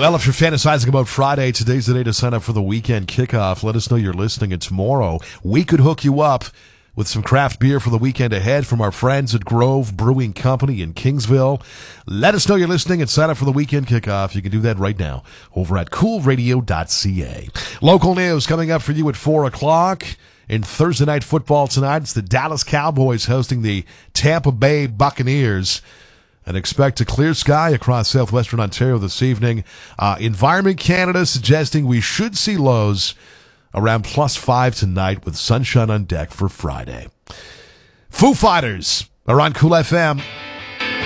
Well, if you're fantasizing about Friday, today's the day to sign up for the weekend kickoff. Let us know you're listening, and tomorrow we could hook you up with some craft beer for the weekend ahead from our friends at Grove Brewing Company in Kingsville. Let us know you're listening and sign up for the weekend kickoff. You can do that right now over at coolradio.ca. Local news coming up for you at 4 o'clock. In Thursday night football tonight, it's the Dallas Cowboys hosting the Tampa Bay Buccaneers. And expect a clear sky across southwestern Ontario this evening. Environment Canada suggesting we should see lows around +5 tonight with sunshine on deck for Friday. Foo Fighters are on Cool FM.